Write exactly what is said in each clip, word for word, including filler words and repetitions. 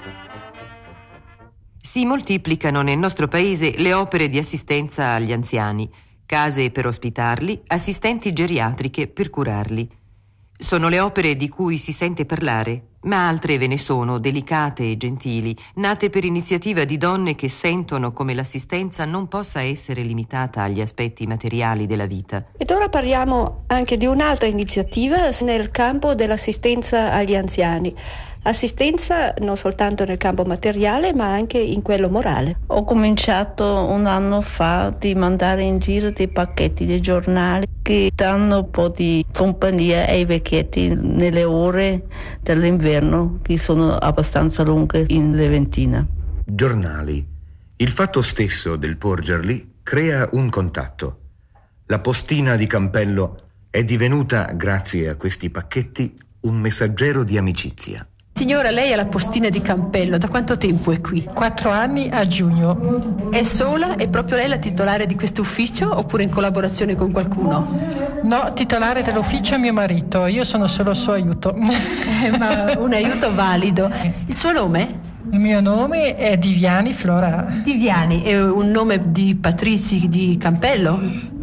Si moltiplicano nel nostro paese le opere di assistenza agli anziani, case per ospitarli, assistenti geriatriche per curarli. Sono le opere di cui si sente parlare, ma altre ve ne sono, delicate e gentili, nate per iniziativa di donne che sentono come l'assistenza non possa essere limitata agli aspetti materiali della vita. Ed ora parliamo anche di un'altra iniziativa nel campo dell'assistenza agli anziani. Assistenza non soltanto nel campo materiale, ma anche in quello morale. Ho cominciato un anno fa di mandare in giro dei pacchetti di giornali che danno un po' di compagnia ai vecchietti nelle ore dell'inverno, che sono abbastanza lunghe in Leventina. Giornali. Il fatto stesso del porgerli crea un contatto. La postina di Campello è divenuta, grazie a questi pacchetti, un messaggero di amicizia. Signora, lei è la postina di Campello, da quanto tempo è qui? Quattro anni a giugno. È sola? È proprio lei la titolare di questo ufficio oppure in collaborazione con qualcuno? No, titolare dell'ufficio è mio marito, io sono solo il suo aiuto. Eh, ma un aiuto valido. Il suo nome? Il mio nome è Diviani Flora. Diviani, è un nome di Patrizi di Campello?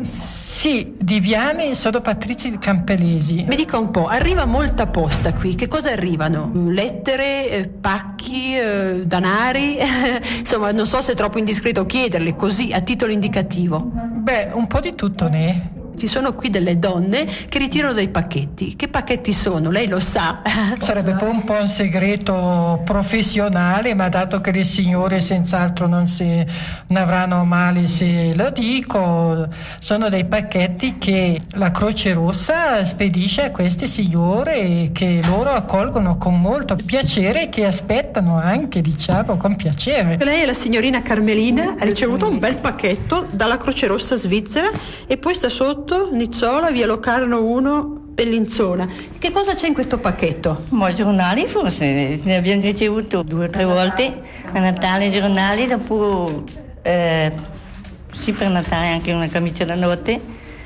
Sì, Diviani sono Patrizi Campellesi. Mi dica un po', arriva molta posta qui, che cosa arrivano? Lettere, eh, pacchi, eh, danari? Insomma, non so se è troppo indiscreto chiederle così, a titolo indicativo. Beh, un po' di tutto ne. Ci sono qui delle donne che ritirano dei pacchetti. Che pacchetti sono? Lei lo sa. Sarebbe poi un po' un segreto professionale, ma dato che le signore senz'altro non si ne avranno male se lo dico, sono dei pacchetti che la Croce Rossa spedisce a queste signore che loro accolgono con molto piacere e che aspettano anche, diciamo, con piacere. Lei è la signorina Carmelina, ha ricevuto un bel pacchetto dalla Croce Rossa svizzera e poi sta sotto Nizzola, via Locarno uno, Bellinzona. Che cosa c'è in questo pacchetto? Ma giornali forse, ne abbiamo ricevuto due o tre volte a Natale giornali, dopo eh, sì, per Natale anche una camicia da notte.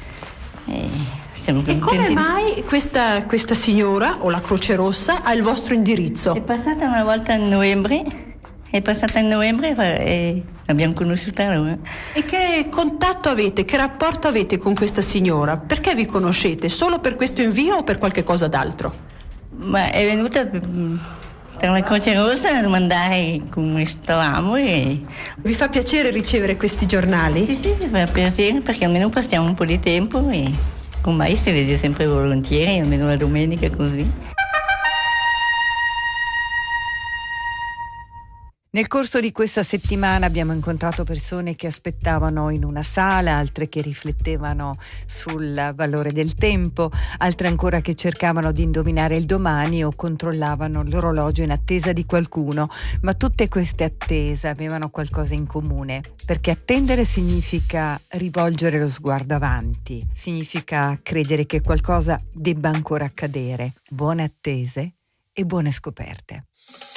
E, siamo e come mai questa, questa signora o la Croce Rossa ha il vostro indirizzo? È passata una volta a novembre, è passata a novembre e l'abbiamo conosciuta allora. E che contatto avete, che rapporto avete con questa signora? Perché vi conoscete? Solo per questo invio o per qualche cosa d'altro? Ma è venuta per la Croce Rossa a domandare come stavamo e... Vi fa piacere ricevere questi giornali? Sì, sì, mi fa piacere perché almeno passiamo un po' di tempo e con me si legge sempre volentieri, almeno la domenica così. Nel corso di questa settimana abbiamo incontrato persone che aspettavano in una sala, altre che riflettevano sul valore del tempo, altre ancora che cercavano di indovinare il domani o controllavano l'orologio in attesa di qualcuno, ma tutte queste attese avevano qualcosa in comune, perché attendere significa rivolgere lo sguardo avanti, significa credere che qualcosa debba ancora accadere. Buone attese e buone scoperte.